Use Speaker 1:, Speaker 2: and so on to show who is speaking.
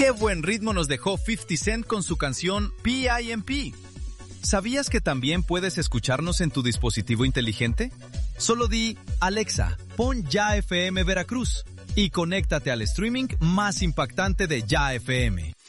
Speaker 1: Qué buen ritmo nos dejó 50 Cent con su canción P.I.M.P. ¿Sabías que también puedes escucharnos en tu dispositivo inteligente? Solo di, Alexa, pon Ya FM Veracruz y conéctate al streaming más impactante de Ya FM.